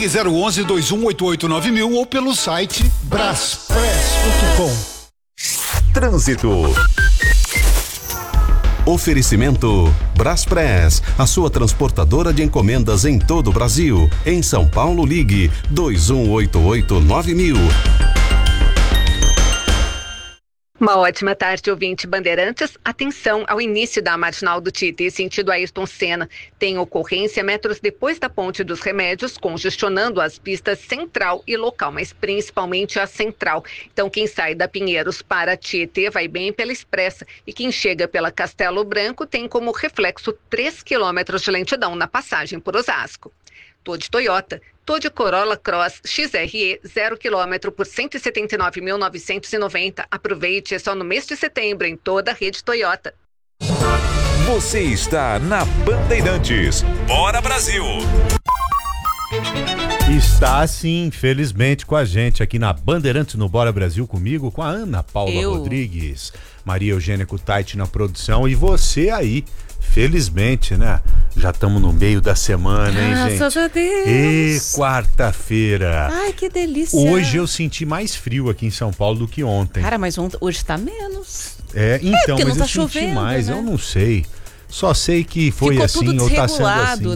Ligue 011-2188-9000 ou pelo site braspress.com. Trânsito. Oferecimento Braspress, a sua transportadora de encomendas em todo o Brasil. Em São Paulo, ligue 2188-9000. Uma ótima tarde, ouvinte Bandeirantes. Atenção ao início da Marginal do Tietê, sentido Ayrton Senna. Tem ocorrência metros depois da Ponte dos Remédios, congestionando as pistas central e local, mas principalmente a central. Então, quem sai da Pinheiros para Tietê vai bem pela Expressa, e quem chega pela Castelo Branco tem como reflexo 3 quilômetros de lentidão na passagem por Osasco. Tô de Toyota. Tô de Corolla Cross XRE 0 km por 179.990. Aproveite, é só no mês de setembro em toda a rede Toyota. Você está na Bandeirantes. Bora Brasil! Está sim, felizmente, com a gente aqui na Bandeirantes no Bora Brasil, comigo, com a Ana Paula Rodrigues, Maria Eugênia Kutaiti na produção e você aí. Felizmente, né? Já estamos no meio da semana, hein, gente? Graças a Deus. E quarta-feira. Ai, que delícia. Hoje eu senti mais frio aqui em São Paulo do que ontem. Cara, mas hoje tá menos. Então, porque mas não tá eu senti chovendo, mais, né? Eu não sei. Só sei que foi ficou assim, tudo ou tá sendo assim.